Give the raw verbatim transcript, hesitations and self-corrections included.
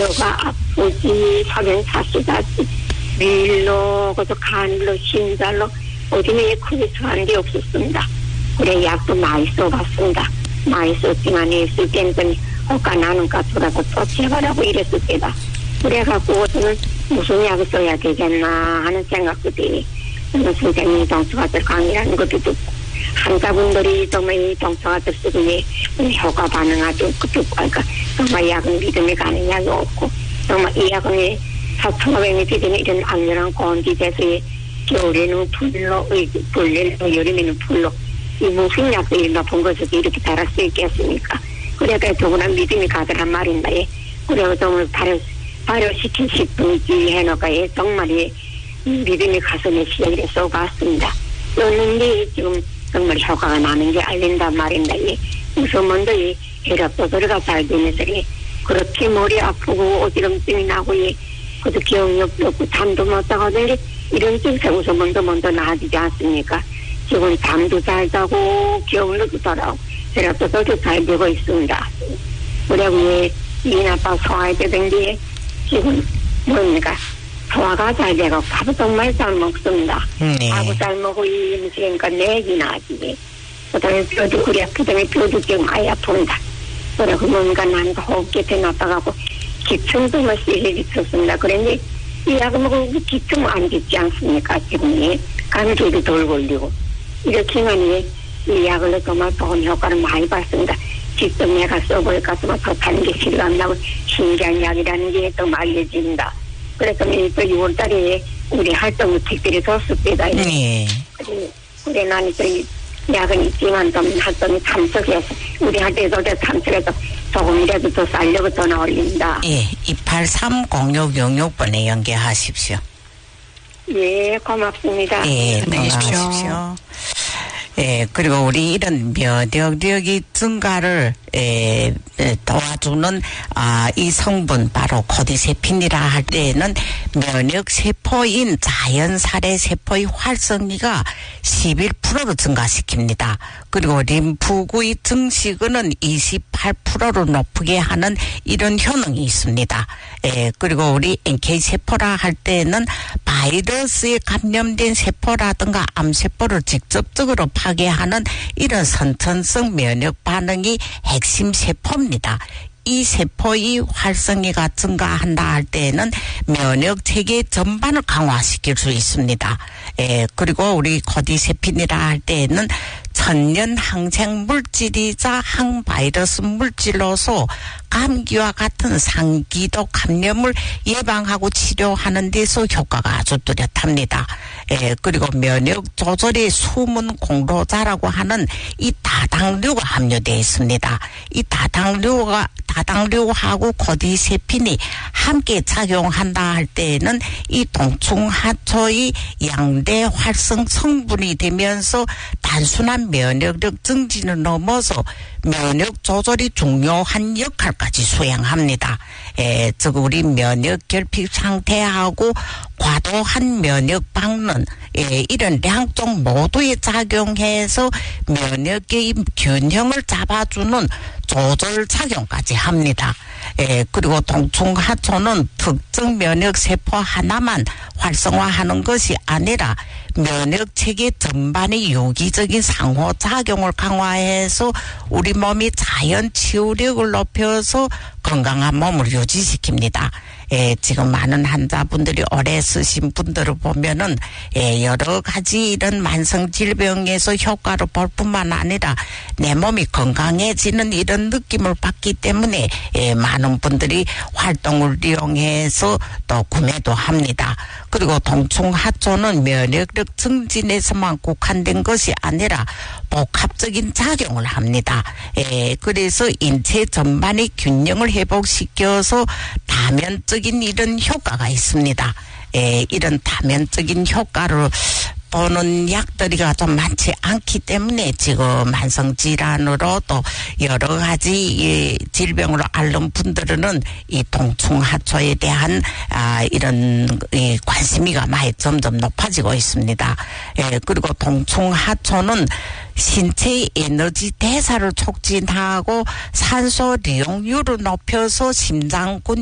뼈가 아프지, 사변사수다지, 밀로, 그저 간으로, 심장로, 어디에 크게 수하는 게 없었습니다. 그래, 약도 많이 써봤습니다. 많이 썼지만, 있을 때는 허가 나는가 돌아서 또 제발하고 이랬을 때다. 그래갖고, 저는 무슨 약을 써야 되겠나 하는 생각도 드니, 선생님이 동서가들 강의라는 것도 듣고, 환자분들이 정말 이 동서가들 쓰기에 효과 반응하죠. 그쪽, 그러니까 정말 약은 믿음이 가는 약이 없고, 정말 이 약은 사천오백 미터는 이런 악렬한 건기제서에 겨울에는 불로, 불에는 여름에는 불로, 이 무슨 약들이 높은 것에서 이렇게 달할 수 있겠습니까? 그래서 더구나 믿음이 가더란 말인가, 예. 그래서 정말 발효, 발효시킨 식품이지 해놓고, 예. 정말 이 믿음이 가서 내 시작을 써봤습니다. 썼는데 지금 정말 효과가 나는 게 알린단 말인가, 예. 우선 먼저 이 혈압도 들어가 잘 되면서, 예. 그렇게 머리 아프고 어지럼증이 나고, 예. 그것도 기억력도 없고 잠도 못 자거든요. 이런 증상 우선 먼저 먼저 나아지지 않습니까? 지금 잠도 잘 자고 기억력도 잘하고 혈압도 잘 되고 있습니다. 그리고 이 아빠 소화할 때 된 게 지금 뭡니까? 소화가 잘 되고 밥을 정말 잘 먹습니다. 네. 밥을 잘 먹고 이 음식이니까 내기 나지. 그다음에 뼈도 그래 그다음에 뼈도 지금 많이 아픕니다. 그리고 뭔가 난 호흡기에 나빠가고 기침도 시리즈 있었습니다. 그런데 이 약을 먹으면 기침 안 듣지 않습니까? 지금 감기도 덜 걸리고 이렇게만 이 약을 정말 좋은 효과를 많이 봤습니다. 직접 내가 써보니까 정말 좋다는 게 실감나고 신기한 약이라는 게 또 알려집니다. 그래서 또 유월 달에 우리 활동을 특별히 줬습니다. 네. 그래 나는 또 약은 있지만 좀 활동에 참석해서 우리 할 때도 참석해서 조금이라도 더 살려고 전화 올립니다. 예, 이팔삼 공육 영육 번에 연계하십시오. 예, 고맙습니다. 예, 건강하십시오. 예, 그리고 우리 이런 면역력이 증가를 에, 에, 도와주는 아, 이 성분 바로 코디세핀이라 할 때에는 면역 세포인 자연살해 세포의 활성기가 십일 퍼센트로 증가시킵니다. 그리고 림프구의 증식은 이십팔 퍼센트로 높게 하는 이런 효능이 있습니다. 에, 그리고 우리 엔케이 세포라 할 때에는 바이러스에 감염된 세포라든가 암세포를 직접적으로 파괴하는 이런 선천성 면역 반응이 핵심 세포입니다. 이 세포의 활성기가 증가한다 할 때에는 면역 체계 전반을 강화시킬 수 있습니다. 에, 그리고 우리 코디세핀이라 할 때에는 천연 항생 물질이자 항바이러스 물질로서 감기와 같은 상기도 감염을 예방하고 치료하는 데서 효과가 아주 뚜렷합니다. 에, 그리고 면역 조절의 숨은 공로자라고 하는 이 다당류가 함유되어 있습니다. 이 다당류가 다당류하고 코디세핀이 함께 작용한다 할 때에는 이 동충하초의 양대 활성 성분이 되면서 단순한 면역력 증진을 넘어서 면역 조절이 중요한 역할까지 수행합니다. 에, 즉 우리 면역 결핍 상태하고 과도한 면역 방는 예, 이런 양쪽 모두에 작용해서 면역의 균형을 잡아주는 조절 작용까지 합니다. 예, 그리고 동충하초는 특정 면역 세포 하나만 활성화하는 것이 아니라 면역 체계 전반의 유기적인 상호작용을 강화해서 우리 몸이 자연 치유력을 높여서 건강한 몸을 유지시킵니다. 예, 지금 많은 환자분들이 오래 쓰신 분들을 보면은 예, 여러 가지 이런 만성 질병에서 효과를 볼 뿐만 아니라 내 몸이 건강해지는 이런 느낌을 받기 때문에 예, 많은 분들이 활동을 이용해서 또 구매도 합니다. 그리고 동충하초는 면역력 증진에서만 국한된 것이 아니라 복합적인 작용을 합니다. 예, 그래서 인체 전반의 균형을 회복시켜서 다면적인 이런 효과가 있습니다. 예, 이런 다면적인 효과를 보는 약들이가 좀 많지 않기 때문에 지금 만성질환으로 또 여러 가지 질병으로 앓는 분들은 이 동충하초에 대한 아, 이런 이 관심이가 많이 점점 높아지고 있습니다. 예, 그리고 동충하초는 신체의 에너지 대사를 촉진하고 산소利用율을 높여서 심장군